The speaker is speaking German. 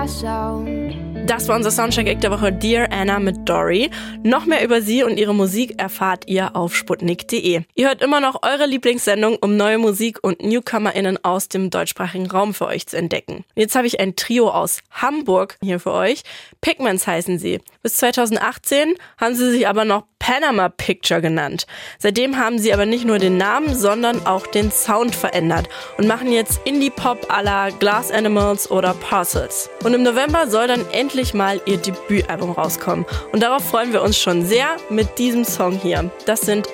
Das war unser Soundcheck der Woche Dear Anna mit Dory. Noch mehr über sie und ihre Musik erfahrt ihr auf sputnik.de. Ihr hört immer noch eure Lieblingssendung, um neue Musik und NewcomerInnen aus dem deutschsprachigen Raum für euch zu entdecken. Und jetzt habe ich ein Trio aus Hamburg hier für euch. Pigments heißen sie. Bis 2018 haben sie sich aber noch Panama Picture genannt. Seitdem haben sie aber nicht nur den Namen, sondern auch den Sound verändert und machen jetzt Indie-Pop à la Glass Animals oder Parcels. Und im November soll dann endlich mal ihr Debütalbum rauskommen. Und darauf freuen wir uns schon sehr mit diesem Song hier. Das sind